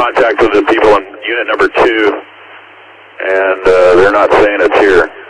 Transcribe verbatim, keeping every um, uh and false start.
contact with the people in unit number two, and uh, they're not saying it's here.